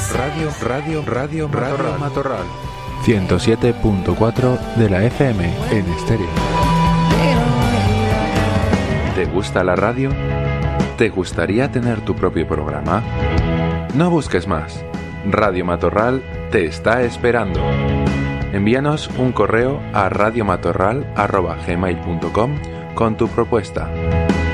Radio Matorral 107.4 de la FM en estéreo. ¿Te gusta la radio? ¿Te gustaría tener tu propio programa? No busques más. Radio Matorral te está esperando. Envíanos un correo a radiomatorral@gmail.com con tu propuesta.